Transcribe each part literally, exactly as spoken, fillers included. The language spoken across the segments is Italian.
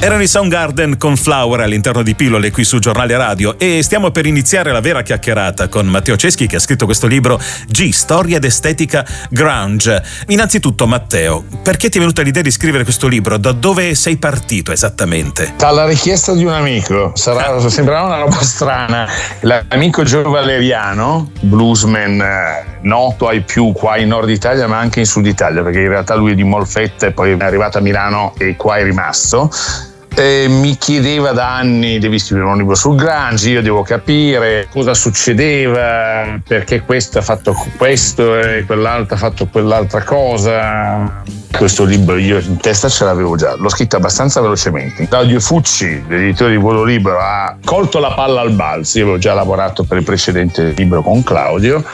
Erano i Soundgarden con Flower all'interno di Pillole qui su Giornale Radio, e stiamo per iniziare la vera chiacchierata con Matteo Ceschi, che ha scritto questo libro G, Storia ed estetica grunge. Innanzitutto, Matteo, perché ti è venuta l'idea di scrivere questo libro? Da dove sei partito esattamente? Dalla richiesta di un amico. Sarà, sembrava una roba strana. L'amico Gio Valeriano, bluesman eh, noto ai più qua in Nord Italia ma anche in Sud Italia, perché in realtà lui è di Molfetta e poi è arrivato a Milano e qua è rimasto. E mi chiedeva da anni: devi scrivere un libro sul grunge, io devo capire cosa succedeva, perché questo ha fatto questo e quell'altro ha fatto quell'altra cosa. Questo libro io in testa ce l'avevo già, l'ho scritto abbastanza velocemente. Claudio Fucci, l'editore di Volo Libero, ha colto la palla al balzo. Io avevo già lavorato per il precedente libro con Claudio,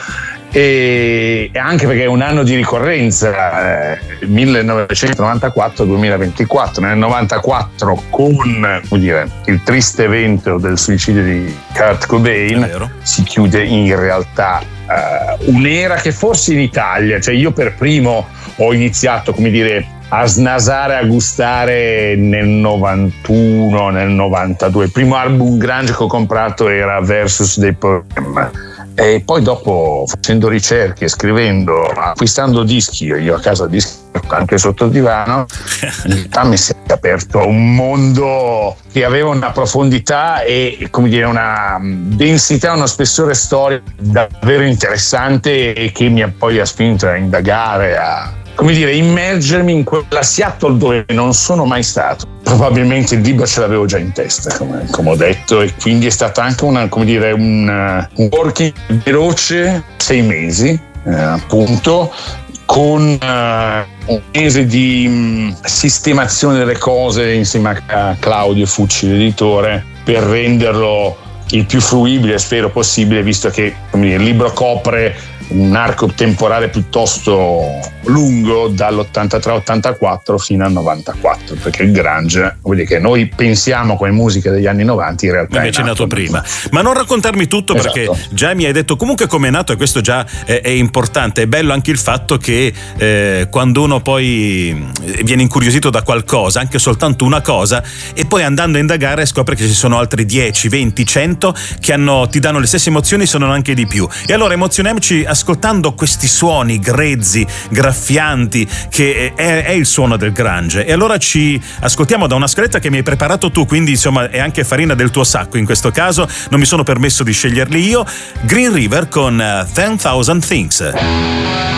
e anche perché è un anno di ricorrenza, eh, millenovecentonovantaquattro duemilaventiquattro. Nel novantaquattro, con come dire, il triste evento del suicidio di Kurt Cobain, si chiude in realtà uh, un'era che forse in Italia, cioè io per primo ho iniziato, come dire, a snasare, a gustare nel novantuno, nel novantadue. Il primo album grunge che ho comprato era Versus dei Poem. E poi dopo, facendo ricerche, scrivendo, acquistando dischi, io a casa dischi anche sotto il divano, in realtà mi si è aperto un mondo che aveva una profondità e, come dire, una densità, uno spessore storico davvero interessante, e che mi ha poi ha spinto a indagare, a, come dire, immergermi in quella Seattle dove non sono mai stato. Probabilmente il libro ce l'avevo già in testa, come, come ho detto, e quindi è stata anche una, come dire, un, un working veloce, sei mesi eh, appunto, con uh, un mese di um, sistemazione delle cose insieme a Claudio Fucci, l'editore, per renderlo il più fruibile, spero possibile, visto che, come dire, il libro copre un arco temporale piuttosto lungo, dall'ottantatré ottantaquattro fino al novantaquattro, perché il grunge, vuol dire che noi pensiamo come musica degli anni novanta, in realtà invece è nato, nato prima. Ma non raccontarmi tutto, esatto, perché già mi hai detto comunque come è nato, e questo già è, è importante. È bello anche il fatto che eh, quando uno poi viene incuriosito da qualcosa, anche soltanto una cosa, e poi andando a indagare scopre che ci sono altri dieci, venti, cento che hanno, ti danno le stesse emozioni, sono anche di più. E allora emozioniamoci ascoltando questi suoni grezzi, graffianti, che è, è il suono del grunge. E allora ci ascoltiamo da una scaletta che mi hai preparato tu, quindi insomma è anche farina del tuo sacco in questo caso, non mi sono permesso di sceglierli io. Green River con uh, ten thousand Things.